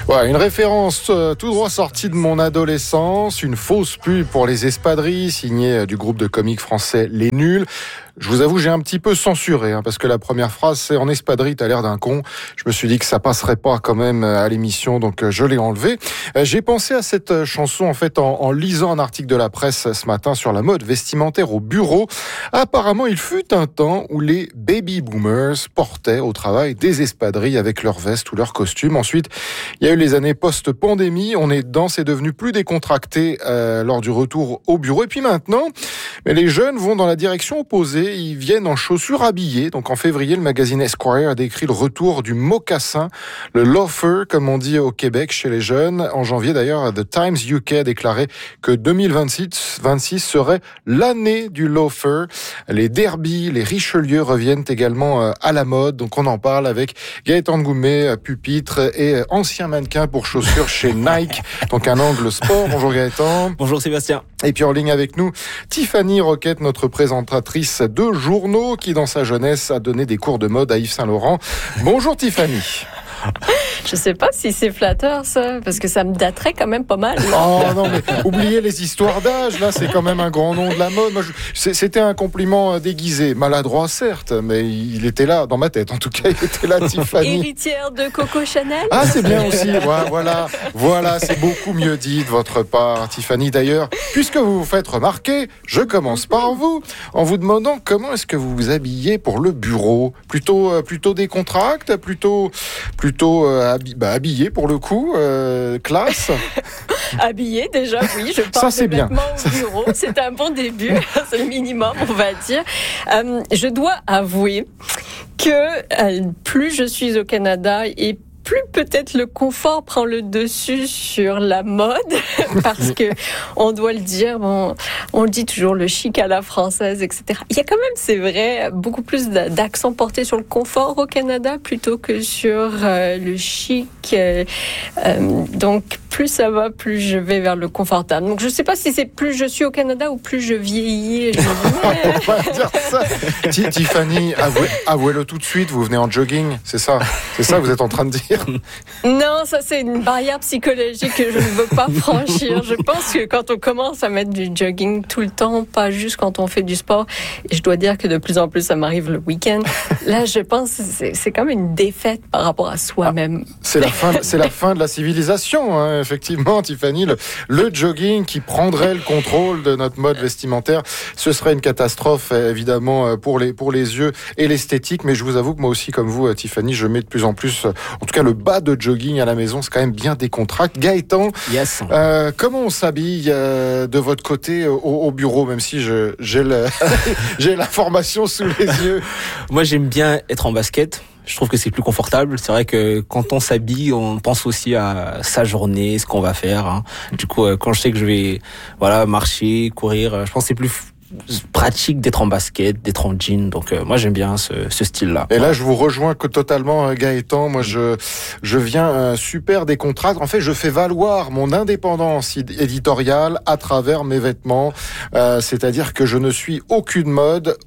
Ouais, une référence tout droit sortie de mon adolescence, une fausse pub pour les espadrilles, signée du groupe de comiques français Les Nuls. Je vous avoue, j'ai un petit peu censuré, parce que la première phrase, c'est « En espadrille, t'as l'air d'un con ». Je me suis dit que ça passerait pas quand même à l'émission, donc je l'ai enlevé. J'ai pensé à cette chanson, en fait, en lisant un article de la presse ce matin sur la mode vestimentaire au bureau. Apparemment, il fut un temps où les baby boomers portaient au travail des espadrilles avec leurs vestes ou leurs costumes. Ensuite, il y a eu les années post-pandémie. On est dedans, c'est devenu plus décontracté lors du retour au bureau. Et puis maintenant, mais les jeunes vont dans la direction opposée. Ils viennent en chaussures habillées. Donc en février, le magazine Esquire a décrit le retour du mocassin, le loafer, comme on dit au Québec chez les jeunes. En janvier d'ailleurs, The Times UK a déclaré que 2026 serait l'année du loafer. Les Derby, les Richelieu reviennent également à la mode. Donc on en parle avec Gaëtan Goumet, pupitre et ancien mannequin pour chaussures chez Nike. Donc un angle sport. Bonjour Gaëtan. Bonjour Sébastien. Et puis en ligne avec nous, Tiffany Roquette, notre présentatrice de journaux, qui dans sa jeunesse a donné des cours de mode à Yves Saint-Laurent. Bonjour Tiffany. Je sais pas si c'est flatteur ça, parce que ça me daterait quand même pas mal. Oh non, mais oubliez les histoires d'âge, là c'est quand même un grand nom de la mode. Moi, c'était un compliment déguisé, maladroit certes, mais il était là, dans ma tête en tout cas, il était là Tiffany. Héritière de Coco Chanel. Ah c'est bien aussi, voilà, c'est beaucoup mieux dit de votre part Tiffany. D'ailleurs, puisque vous vous faites remarquer, je commence par vous, en vous demandant comment est-ce que vous vous habillez pour le bureau. Plutôt décontracté, plutôt habillé pour le coup, classe. Habillé déjà, oui, je porte des vêtements au bureau, c'est un bon début, c'est le minimum on va dire. Je dois avouer que plus je suis au Canada et plus peut-être le confort prend le dessus sur la mode, parce que on doit le dire, on le dit toujours, le chic à la française, etc. Il y a quand même, c'est vrai, beaucoup plus d'accent porté sur le confort au Canada plutôt que sur le chic. Donc plus ça va, plus je vais vers le confortable. Donc je ne sais pas si c'est plus je suis au Canada ou plus je vieillis. On va dire ça. Tiffany, avouez-le tout de suite, vous venez en jogging, c'est ça que vous êtes en train de dire? Non, ça c'est une barrière psychologique que je ne veux pas franchir. Je pense que quand on commence à mettre du jogging tout le temps, pas juste quand on fait du sport, et je dois dire que de plus en plus ça m'arrive le week-end, là je pense que c'est comme une défaite par rapport à soi-même. C'est la fin de la civilisation, effectivement Tiffany. Le jogging qui prendrait le contrôle de notre mode vestimentaire, ce serait une catastrophe évidemment pour les yeux et l'esthétique, mais je vous avoue que moi aussi comme vous Tiffany, je mets de plus en plus, en tout cas le bas de jogging à la maison, c'est quand même bien décontracté. Gaëtan, yes. Comment on s'habille de votre côté au bureau, même si j'ai l'information sous les yeux? Moi j'aime bien être en basket. Je trouve que c'est plus confortable. C'est vrai que quand on s'habille, on pense aussi à sa journée, ce qu'on va faire. Du coup, quand je sais que je vais marcher, courir, je pense que c'est plus pratique d'être en basket, d'être en jean. Donc moi j'aime bien ce style-là. Et là je vous rejoins totalement Gaëtan. Moi je viens super décontracté. En fait je fais valoir mon indépendance éditoriale à travers mes vêtements. C'est-à-dire que je ne suis aucune mode,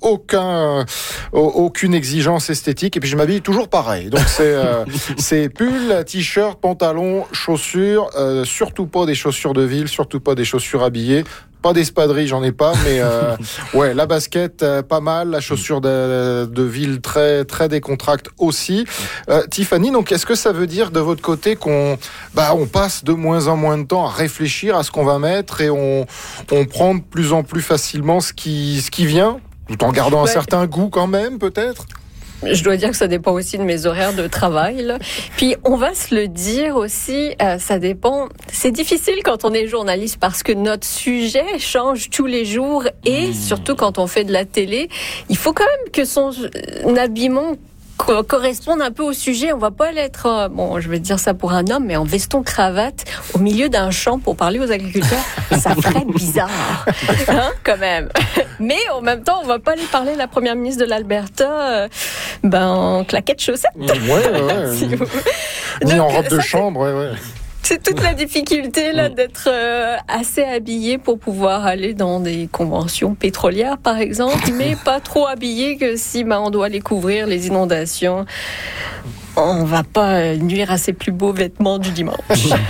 aucune exigence esthétique. Et puis je m'habille toujours pareil. Donc c'est pull, t-shirt, pantalon, chaussures. Surtout pas des chaussures de ville, surtout pas des chaussures habillées. Pas d'espadrille, j'en ai pas, mais ouais, la basket, pas mal, la chaussure de ville très très décontracte aussi. Tiffany, donc est-ce que ça veut dire de votre côté qu'on passe de moins en moins de temps à réfléchir à ce qu'on va mettre et on prend de plus en plus facilement ce qui vient, tout en gardant un certain goût quand même, peut-être? Je dois dire que ça dépend aussi de mes horaires de travail, là. Puis on va se le dire aussi, ça dépend. C'est difficile quand on est journaliste parce que notre sujet change tous les jours et surtout quand on fait de la télé, il faut quand même que son habillement correspondre un peu au sujet. On va pas être, je vais dire ça pour un homme, mais en veston cravate au milieu d'un champ pour parler aux agriculteurs, ça ferait bizarre, quand même. Mais en même temps, on va pas aller parler à la première ministre de l'Alberta, en claquettes chaussettes. Ouais. Si vous... Ni Donc, en robe de chambre, ouais. C'est toute la difficulté là d'être assez habillé pour pouvoir aller dans des conventions pétrolières par exemple, mais pas trop habillé que si on doit aller couvrir les inondations. on va pas nuire à ses plus beaux vêtements du dimanche.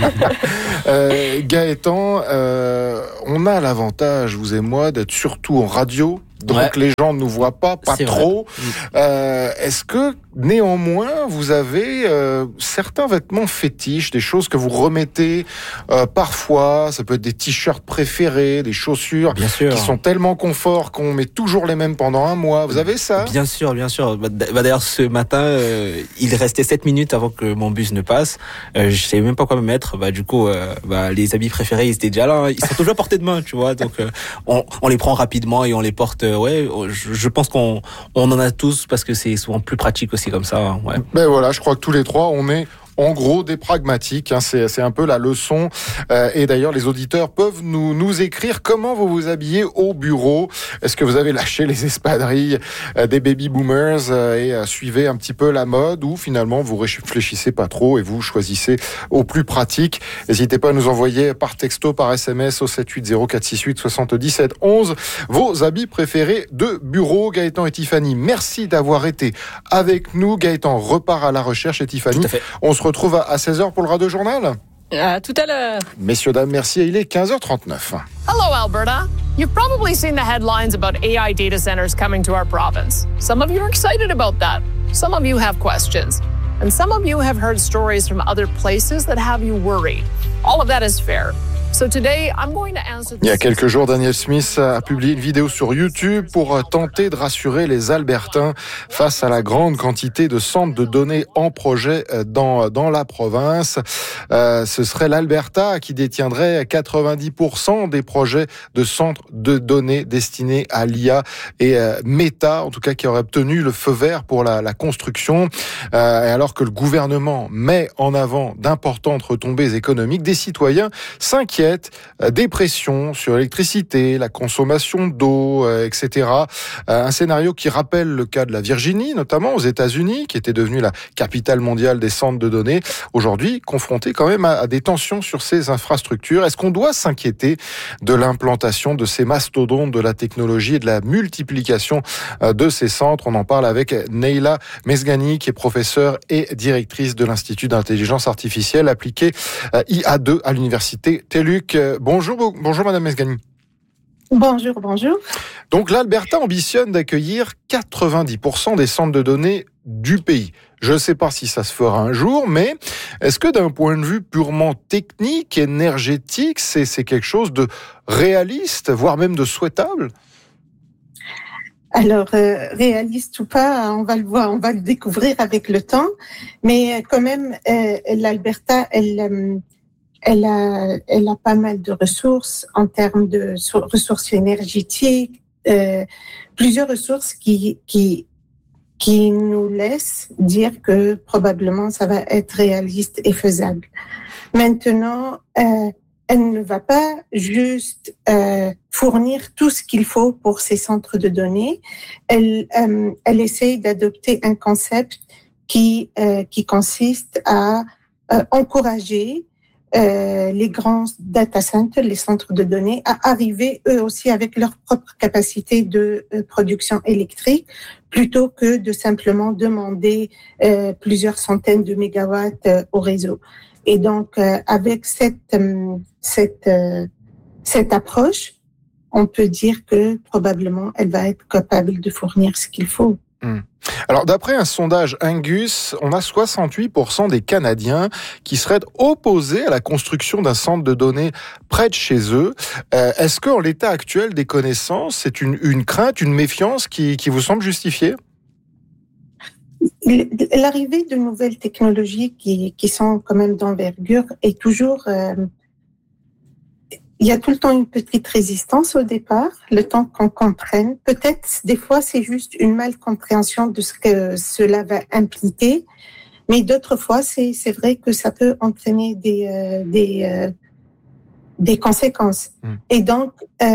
Gaëtan, on a l'avantage, vous et moi, d'être surtout en radio. Donc les gens ne nous voient pas c'est trop. Est-ce que néanmoins vous avez certains vêtements fétiches, des choses que vous remettez parfois? Ça peut être des t-shirts préférés, des chaussures qui sont tellement confort qu'on met toujours les mêmes pendant un mois. Vous avez ça? Bien sûr. D'ailleurs ce matin, il restait 7 minutes avant que mon bus ne passe. Je savais même pas quoi me mettre. Du coup, les habits préférés, ils étaient déjà là. Ils sont toujours à portée de main, tu vois. Donc on les prend rapidement et on les porte. Je pense qu'on en a tous parce que c'est souvent plus pratique aussi comme ça. Ouais. Ben voilà, je crois que tous les trois, on est en gros des pragmatiques, c'est un peu la leçon. Et d'ailleurs, les auditeurs peuvent nous écrire comment vous vous habillez au bureau. Est-ce que vous avez lâché les espadrilles des baby boomers et suivez un petit peu la mode, ou finalement vous réfléchissez pas trop et vous choisissez au plus pratique? N'hésitez pas à nous envoyer par texto, par SMS au 780 468 77 11 vos habits préférés de bureau. Gaëtan et Tiffany, merci d'avoir été avec nous. Gaëtan repart à la recherche et Tiffany, on se retrouve à 16h pour le Radio Journal. À tout à l'heure. Messieurs, dames, merci. Il est 15h39. Hello, Alberta. You've probably seen the headlines about AI data centers coming to our province. Some of you are excited about that. Some of you have questions. And some of you have heard stories from other places that have you worried. All of that is fair. So today, I'm going to answer Il y a quelques jours, Daniel Smith a publié une vidéo sur YouTube pour tenter de rassurer les Albertains face à la grande quantité de centres de données en projet dans la province. Ce serait l'Alberta qui détiendrait 90% des projets de centres de données destinés à l'IA et Meta, en tout cas qui aurait obtenu le feu vert pour la construction. Et alors que le gouvernement met en avant d'importantes retombées économiques, des citoyens s'inquiètent des pressions sur l'électricité, la consommation d'eau, etc. Un scénario qui rappelle le cas de la Virginie, notamment aux États-Unis, qui était devenue la capitale mondiale des centres de données, aujourd'hui confrontée quand même à des tensions sur ces infrastructures. Est-ce qu'on doit s'inquiéter de l'implantation de ces mastodontes de la technologie et de la multiplication de ces centres? On en parle avec Neila Mesghani, qui est professeure et directrice de l'Institut d'intelligence artificielle appliquée IA2 à l'université TELUC. Bonjour Madame Mesghani. Bonjour. Donc l'Alberta ambitionne d'accueillir 90% des centres de données du pays. Je ne sais pas si ça se fera un jour, mais est-ce que d'un point de vue purement technique, énergétique, c'est quelque chose de réaliste, voire même de souhaitable? Alors, réaliste ou pas, on va le voir, on va le découvrir avec le temps, mais quand même, l'Alberta, elle a pas mal de ressources en termes de ressources énergétiques, plusieurs ressources qui nous laissent dire que probablement ça va être réaliste et faisable. Maintenant, elle ne va pas juste fournir tout ce qu'il faut pour ces centres de données. Elle essaye d'adopter un concept qui consiste à encourager les grands data centers, les centres de données, à arriver eux aussi avec leur propre capacité de production électrique, plutôt que de simplement demander plusieurs centaines de mégawatts au réseau. Et donc, avec cette approche, on peut dire que probablement elle va être capable de fournir ce qu'il faut. Alors, d'après un sondage Angus, on a 68% des Canadiens qui seraient opposés à la construction d'un centre de données près de chez eux. Est-ce qu'en l'état actuel des connaissances, c'est une crainte, une méfiance qui vous semble justifiée? L'arrivée de nouvelles technologies qui sont quand même d'envergure est toujours... il y a tout le temps une petite résistance au départ, le temps qu'on comprenne. Peut-être, des fois, c'est juste une malcompréhension de ce que cela va impliquer, mais d'autres fois, c'est vrai que ça peut entraîner des conséquences. Et donc,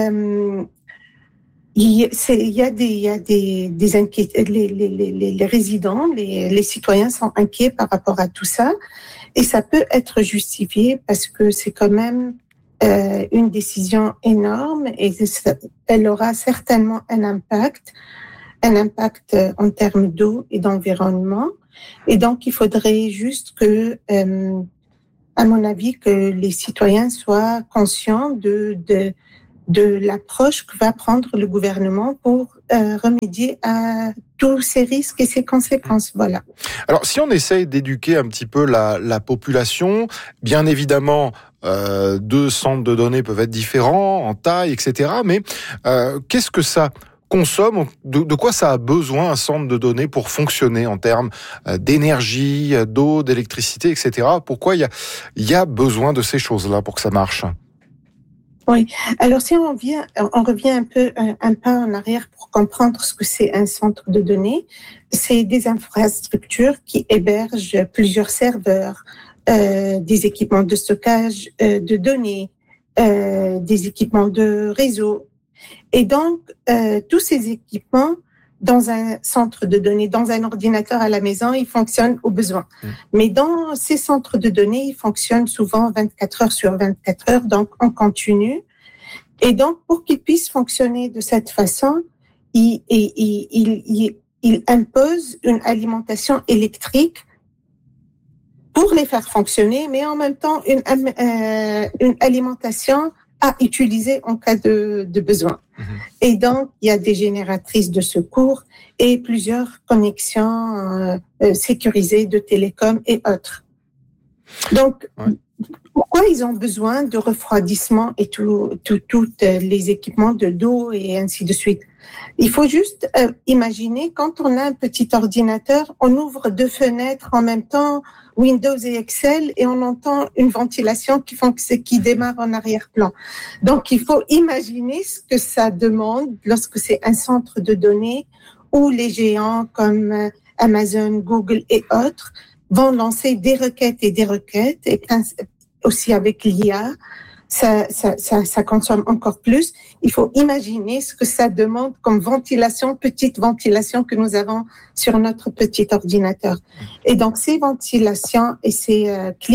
il y a des inquiétudes. Les résidents, les citoyens sont inquiets par rapport à tout ça, et ça peut être justifié parce que c'est quand même une décision énorme et elle aura certainement un impact en termes d'eau et d'environnement. Et donc, il faudrait juste que, à mon avis, que les citoyens soient conscients de l'approche que va prendre le gouvernement pour remédier à tous ces risques et ces conséquences. Voilà. Alors, si on essaye d'éduquer un petit peu la population, bien évidemment, deux centres de données peuvent être différents en taille, etc. Mais qu'est-ce que ça consomme, de quoi ça a besoin un centre de données pour fonctionner en termes d'énergie, d'eau, d'électricité, etc. Pourquoi il y a besoin de ces choses-là pour que ça marche? Oui. Alors, si on revient un peu un pas en arrière pour comprendre ce que c'est un centre de données, c'est des infrastructures qui hébergent plusieurs serveurs, des équipements de stockage de données, des équipements de réseau. Et donc, tous ces équipements, dans un centre de données, dans un ordinateur à la maison, ils fonctionnent au besoin. Mais dans ces centres de données, ils fonctionnent souvent 24 heures sur 24 heures, donc en continu. Et donc, pour qu'ils puissent fonctionner de cette façon, ils imposent une alimentation électrique pour les faire fonctionner, mais en même temps, une alimentation à utiliser en cas de besoin. Et donc, il y a des génératrices de secours et plusieurs connexions sécurisées de télécom et autres. Donc, pourquoi ils ont besoin de refroidissement et tous les équipements de d'eau et ainsi de suite? Il faut juste imaginer, quand on a un petit ordinateur, on ouvre deux fenêtres en même temps, Windows et Excel, et on entend une ventilation qui démarre en arrière-plan. Donc, il faut imaginer ce que ça demande lorsque c'est un centre de données où les géants comme Amazon, Google et autres vont lancer des requêtes, et aussi avec l'IA, ça consomme encore plus. Il faut imaginer ce que ça demande comme petite ventilation que nous avons sur notre petit ordinateur. Et donc, ces ventilations et ces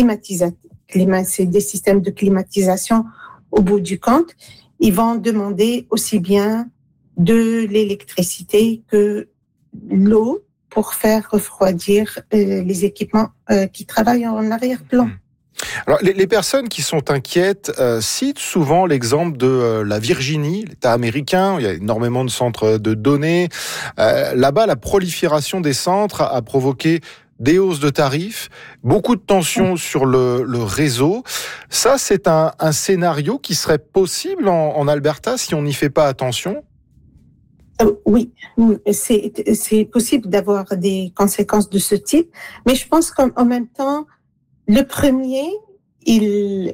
c'est des systèmes de climatisation au bout du compte, ils vont demander aussi bien de l'électricité que l'eau pour faire refroidir les équipements qui travaillent en arrière-plan. Alors, les personnes qui sont inquiètes citent souvent l'exemple de la Virginie, l'État américain, où il y a énormément de centres de données. Là-bas, la prolifération des centres a provoqué des hausses de tarifs, beaucoup de tensions sur le réseau. Ça, c'est un scénario qui serait possible en Alberta si on n'y fait pas attention? Oui, c'est possible d'avoir des conséquences de ce type, mais je pense qu'en même temps, le premier, il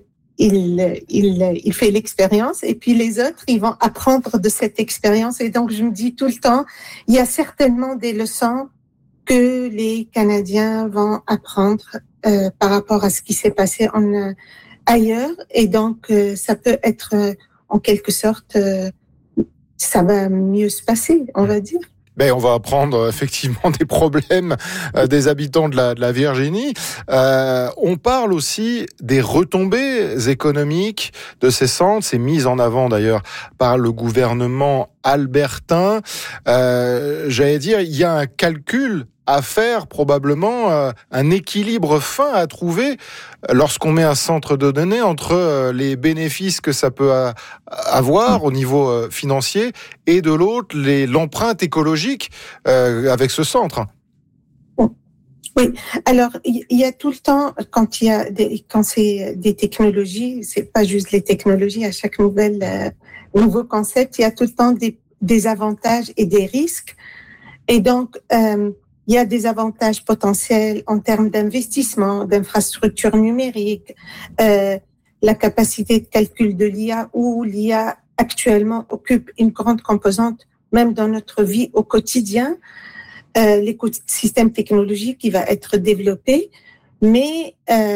fait l'expérience, et puis les autres, ils vont apprendre de cette expérience. Et donc, je me dis tout le temps, il y a certainement des leçons que les Canadiens vont apprendre par rapport à ce qui s'est passé ailleurs. Et donc, ça peut être, en quelque sorte, ça va mieux se passer, on va dire. On va apprendre effectivement des problèmes des habitants de la Virginie. On parle aussi des retombées économiques de ces centres. C'est mis en avant d'ailleurs par le gouvernement albertain. J'allais dire, il y a un calcul à faire, probablement un équilibre fin à trouver lorsqu'on met un centre de données entre les bénéfices que ça peut avoir au niveau financier et de l'autre l'empreinte écologique avec ce centre. Oui, alors il y a tout le temps, quand c'est des technologies, c'est pas juste les technologies, à chaque nouveau concept, il y a tout le temps des avantages et des risques. Et donc, il y a des avantages potentiels en termes d'investissement, d'infrastructures numériques, la capacité de calcul de l'IA, où l'IA actuellement occupe une grande composante, même dans notre vie au quotidien, l'écosystème technologique qui va être développé. Mais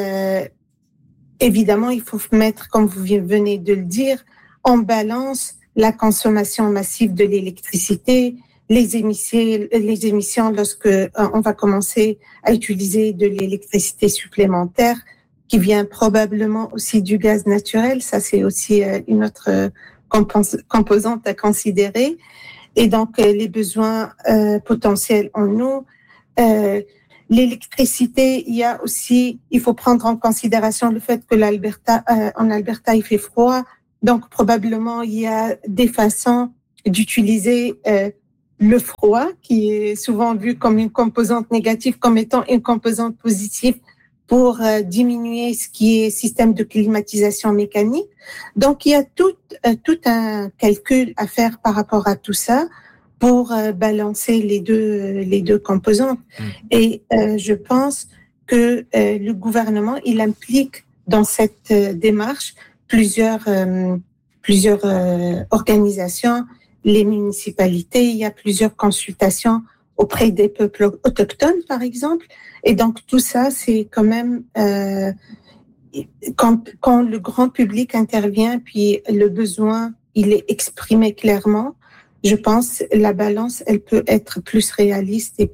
évidemment, il faut mettre, comme vous venez de le dire, en balance la consommation massive de l'électricité, les émissions lorsque on va commencer à utiliser de l'électricité supplémentaire qui vient probablement aussi du gaz naturel. Ça, c'est aussi une autre composante à considérer. Et donc, les besoins potentiels en eau, L'électricité, il faut prendre en considération le fait que en Alberta, il fait froid. Donc, probablement, il y a des façons d'utiliser le froid, qui est souvent vu comme une composante négative, comme étant une composante positive pour diminuer ce qui est système de climatisation mécanique. Donc, il y a tout un calcul à faire par rapport à tout ça pour balancer les deux composantes. Et je pense que le gouvernement, il implique dans cette démarche plusieurs organisations, les municipalités, il y a plusieurs consultations auprès des peuples autochtones, par exemple. Et donc, tout ça, c'est quand même, quand le grand public intervient, puis le besoin, il est exprimé clairement, je pense la balance, elle peut être plus réaliste et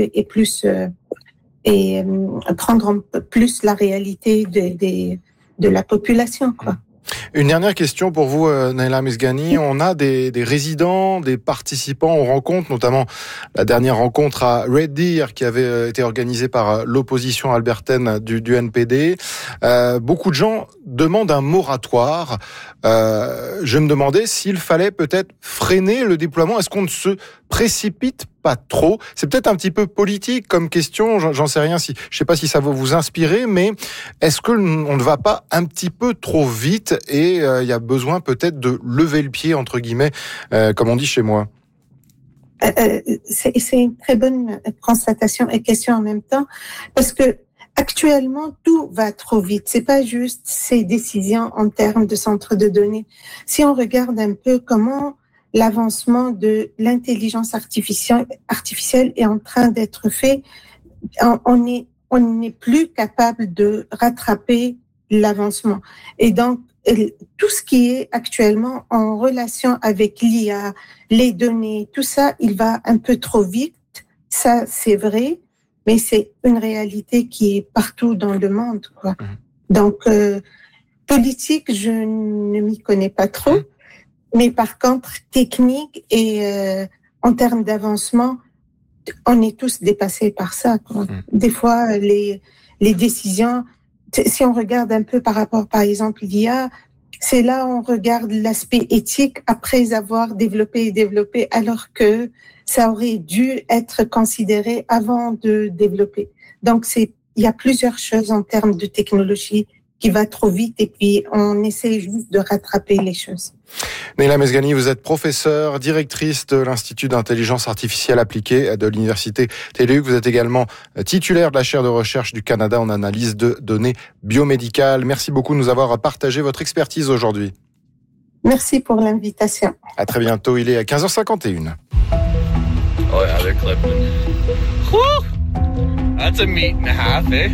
prendre en plus la réalité de la population, quoi. Une dernière question pour vous, Naila Mesghani. On a des résidents, des participants aux rencontres, notamment la dernière rencontre à Red Deer qui avait été organisée par l'opposition albertaine du NPD. Beaucoup de gens demandent un moratoire. Je me demandais s'il fallait peut-être freiner le déploiement. Est-ce qu'on ne se précipite pas trop? C'est peut-être un petit peu politique comme question, j'en sais rien, je sais pas si ça va vous inspirer, mais est-ce que on ne va pas un petit peu trop vite et il y a besoin peut-être de lever le pied, entre guillemets, comme on dit chez moi? C'est une très bonne constatation et question en même temps, parce que actuellement, tout va trop vite. C'est pas juste ces décisions en termes de centres de données. Si on regarde un peu comment l'avancement de l'intelligence artificielle est en train d'être fait, on n'est plus capable de rattraper l'avancement. Et donc, tout ce qui est actuellement en relation avec l'IA, les données, tout ça, il va un peu trop vite. Ça, c'est vrai, mais c'est une réalité qui est partout dans le monde, quoi. Donc, politique, je ne m'y connais pas trop. Mais par contre, technique et en termes d'avancement, on est tous dépassés par ça, quoi. Des fois, les décisions, si on regarde un peu par rapport, par exemple, l'IA, c'est là où on regarde l'aspect éthique après avoir développé, alors que ça aurait dû être considéré avant de développer. Donc, il y a plusieurs choses en termes de technologie qui va trop vite et puis on essaie juste de rattraper les choses. Naila Mesghani, vous êtes professeure, directrice de l'Institut d'intelligence artificielle appliquée de l'Université TLU. Vous êtes également titulaire de la chaire de recherche du Canada en analyse de données biomédicales. Merci beaucoup de nous avoir partagé votre expertise aujourd'hui. Merci pour l'invitation. À très bientôt, il est à 15h51. Oh yeah, they're clipping. Whew! That's a meat and a half, eh?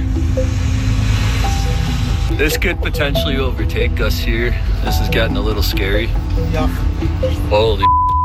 This could potentially overtake us here. This is getting a little scary. Yeah. Holy.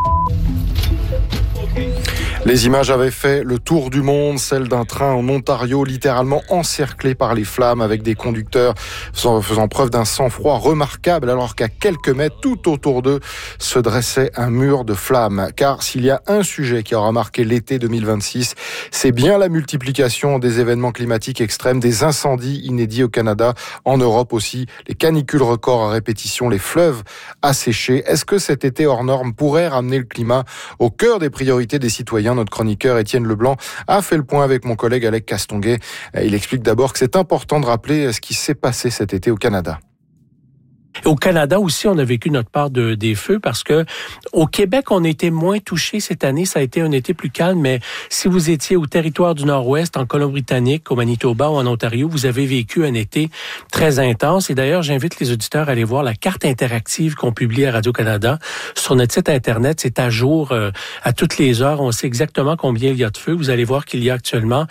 Les images avaient fait le tour du monde, celle d'un train en Ontario littéralement encerclé par les flammes avec des conducteurs faisant preuve d'un sang-froid remarquable alors qu'à quelques mètres tout autour d'eux se dressait un mur de flammes. Car s'il y a un sujet qui aura marqué l'été 2026, c'est bien la multiplication des événements climatiques extrêmes, des incendies inédits au Canada, en Europe aussi, les canicules records à répétition, les fleuves asséchés. Est-ce que cet été hors norme pourrait ramener le climat au cœur des priorités des citoyens? Notre chroniqueur Étienne Leblanc a fait le point avec mon collègue Alec Castonguay. Il explique d'abord que c'est important de rappeler ce qui s'est passé cet été au Canada. Au Canada aussi, on a vécu notre part des feux parce que au Québec, on a été moins touchés cette année. Ça a été un été plus calme, mais si vous étiez au territoire du Nord-Ouest, en Colombie-Britannique, au Manitoba ou en Ontario, vous avez vécu un été très intense. Et d'ailleurs, j'invite les auditeurs à aller voir la carte interactive qu'on publie à Radio-Canada sur notre site Internet. C'est à jour à toutes les heures. On sait exactement combien il y a de feux. Vous allez voir qu'il y a actuellement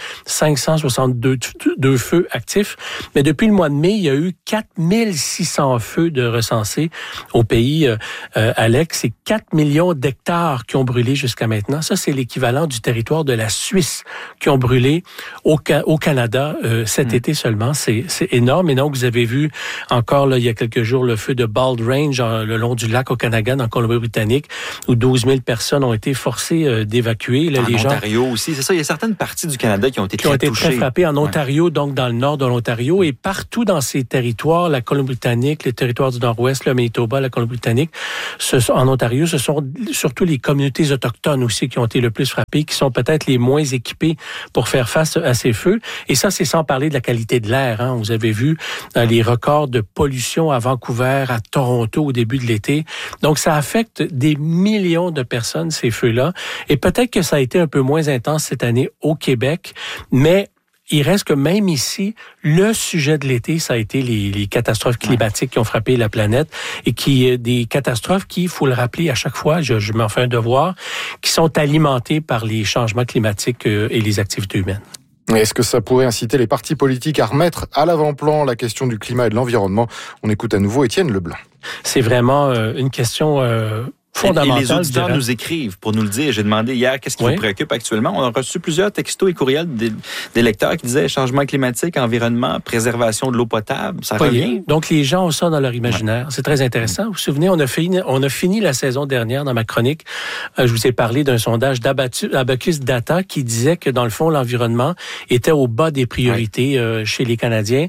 562 feux actifs. Mais depuis le mois de mai, il y a eu 4600 feux de recenser au pays, Alex, c'est 4 millions d'hectares qui ont brûlé jusqu'à maintenant. Ça, c'est l'équivalent du territoire de la Suisse qui ont brûlé au Canada cet été seulement. C'est énorme. Et donc, vous avez vu encore, là, il y a quelques jours, le feu de Bald Range le long du lac Okanagan, en Colombie-Britannique, où 12 000 personnes ont été forcées d'évacuer. Là, en Ontario aussi, c'est ça. Il y a certaines parties du Canada qui ont été très frappées. En Ontario, donc dans le nord de l'Ontario, et partout dans ces territoires, la Colombie-Britannique, les territoires du Nord-Ouest, le Manitoba, la Colombie-Britannique, en Ontario, ce sont surtout les communautés autochtones aussi qui ont été le plus frappées, qui sont peut-être les moins équipées pour faire face à ces feux. Et ça, c'est sans parler de la qualité de l'air. Hein. Vous avez vu les records de pollution à Vancouver, à Toronto au début de l'été. Donc, ça affecte des millions de personnes, ces feux-là. Et peut-être que ça a été un peu moins intense cette année au Québec, mais il reste que même ici, le sujet de l'été, ça a été les catastrophes climatiques qui ont frappé la planète et des catastrophes qui, il faut le rappeler à chaque fois, je m'en fais un devoir, qui sont alimentées par les changements climatiques et les activités humaines. Est-ce que ça pourrait inciter les partis politiques à remettre à l'avant-plan la question du climat et de l'environnement? On écoute à nouveau Étienne Leblanc. C'est vraiment une question fondamentale. Et les auditeurs nous écrivent pour nous le dire. J'ai demandé hier qu'est-ce qui vous préoccupe actuellement. On a reçu plusieurs textos et courriels des lecteurs qui disaient changement climatique, environnement, préservation de l'eau potable. Ça revient. Donc, les gens ont ça dans leur imaginaire. C'est très intéressant. Vous vous souvenez, on a fini la saison dernière dans ma chronique. Je vous ai parlé d'un sondage d'Abacus Data qui disait que, dans le fond, l'environnement était au bas des priorités chez les Canadiens.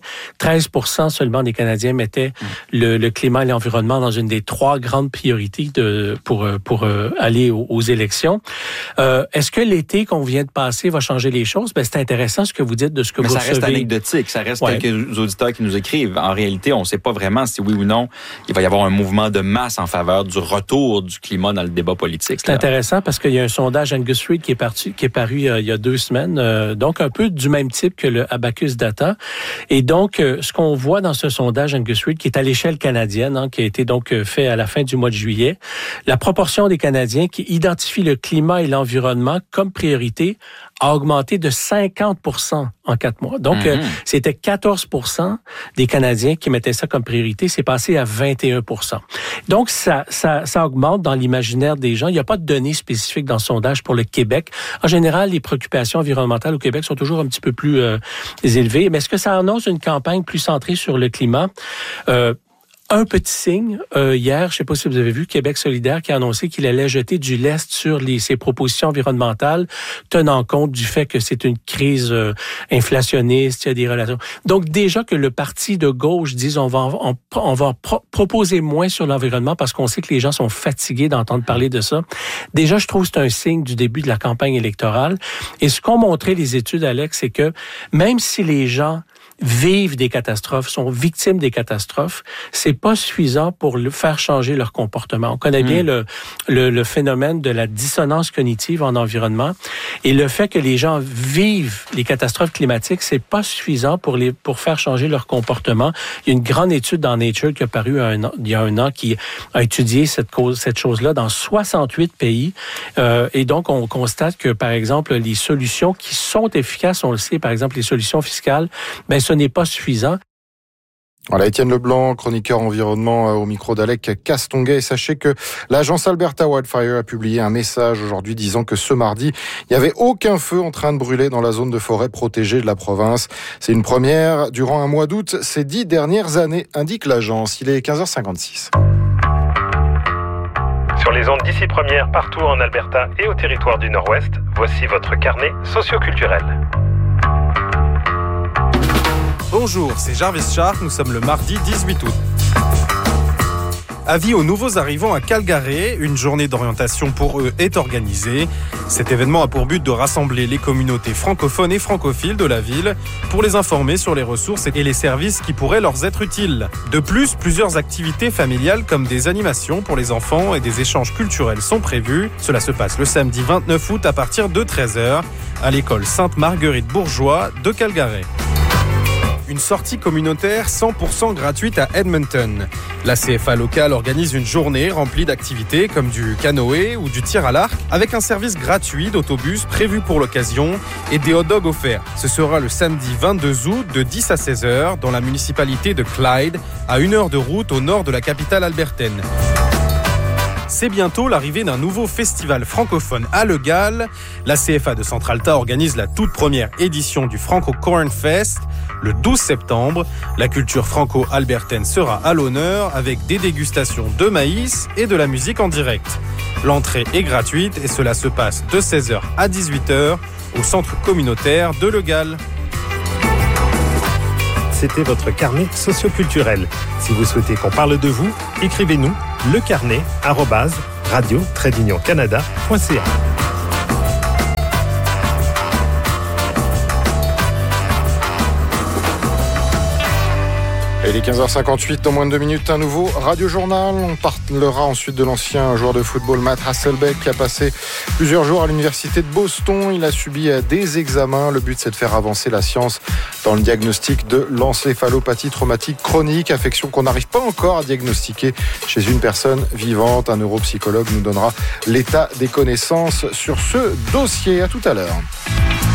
13% seulement des Canadiens mettaient le climat et l'environnement dans une des 3 grandes priorités pour aller aux élections. Est-ce que l'été qu'on vient de passer va changer les choses? Ben, c'est intéressant ce que vous dites de ce que vous recevez. Mais ça reste anecdotique. Ça reste quelques auditeurs qui nous écrivent. En réalité, on ne sait pas vraiment si oui ou non il va y avoir un mouvement de masse en faveur du retour du climat dans le débat politique. C'est intéressant parce qu'il y a un sondage Angus Reid qui est paru il y a 2 semaines, donc un peu du même type que le Abacus Data. Et donc, ce qu'on voit dans ce sondage Angus Reid, qui est à l'échelle canadienne, qui a été donc fait à la fin du mois de juillet, la proportion des Canadiens qui identifient le climat et l'environnement comme priorité a augmenté de 50% en 4 mois. Donc, c'était 14% des Canadiens qui mettaient ça comme priorité. C'est passé à 21%. Donc, ça augmente dans l'imaginaire des gens. Il n'y a pas de données spécifiques dans le sondage pour le Québec. En général, les préoccupations environnementales au Québec sont toujours un petit peu plus élevées. Mais est-ce que ça annonce une campagne plus centrée sur le climat? Un petit signe, hier, je ne sais pas si vous avez vu, Québec solidaire qui a annoncé qu'il allait jeter du lest sur ses propositions environnementales, tenant compte du fait que c'est une crise inflationniste, il y a des relations. Donc déjà que le parti de gauche dise on va proposer moins sur l'environnement parce qu'on sait que les gens sont fatigués d'entendre parler de ça. Déjà, je trouve que c'est un signe du début de la campagne électorale. Et ce qu'ont montré les études, Alex, c'est que même si les gens vivent des catastrophes, sont victimes des catastrophes, c'est pas suffisant pour faire changer leur comportement. On connaît bien le phénomène de la dissonance cognitive en environnement et le fait que les gens vivent les catastrophes climatiques, c'est pas suffisant pour faire changer leur comportement. Il y a une grande étude dans Nature qui a paru il y a un an qui a étudié cette chose-là dans 68 pays et donc on constate que par exemple les solutions qui sont efficaces, on le sait, par exemple les solutions fiscales, ben ce n'est pas suffisant. Voilà, Étienne Leblanc, chroniqueur environnement au micro d'Alec Castonguay. Et sachez que l'agence Alberta Wildfire a publié un message aujourd'hui disant que ce mardi, il n'y avait aucun feu en train de brûler dans la zone de forêt protégée de la province. C'est une première durant un mois d'août ces 10 dernières années, indique l'agence. Il est 15h56. Sur les ondes d'ici première, partout en Alberta et au territoire du Nord-Ouest, voici votre carnet socioculturel. Bonjour, c'est Jarvis Shark, nous sommes le mardi 18 août. Avis aux nouveaux arrivants à Calgary, une journée d'orientation pour eux est organisée. Cet événement a pour but de rassembler les communautés francophones et francophiles de la ville pour les informer sur les ressources et les services qui pourraient leur être utiles. De plus, plusieurs activités familiales comme des animations pour les enfants et des échanges culturels sont prévus. Cela se passe le samedi 29 août à partir de 13h à l'école Sainte-Marguerite-Bourgeois de Calgary. Une sortie communautaire 100% gratuite à Edmonton. La CFA locale organise une journée remplie d'activités comme du canoë ou du tir à l'arc avec un service gratuit d'autobus prévu pour l'occasion et des hot dogs offerts. Ce sera le samedi 22 août de 10 à 16 heures dans la municipalité de Clyde, à 1 heure de route au nord de la capitale albertaine. C'est bientôt l'arrivée d'un nouveau festival francophone à Le Gall. La CFA de Centralta organise la toute première édition du Franco Corn Fest le 12 septembre. La culture franco-albertaine sera à l'honneur avec des dégustations de maïs et de la musique en direct. L'entrée est gratuite et cela se passe de 16h à 18h au centre communautaire de Le Gall. C'était votre carnet socioculturel. Si vous souhaitez qu'on parle de vous, écrivez-nous lecarnet@radio-canada.ca. Et il est 15h58, dans moins de 2 minutes, un nouveau radio-journal. On parlera ensuite de l'ancien joueur de football Matt Hasselbeck qui a passé plusieurs jours à l'université de Boston. Il a subi des examens. Le but, c'est de faire avancer la science dans le diagnostic de l'encéphalopathie traumatique chronique, affection qu'on n'arrive pas encore à diagnostiquer chez une personne vivante. Un neuropsychologue nous donnera l'état des connaissances sur ce dossier. À tout à l'heure.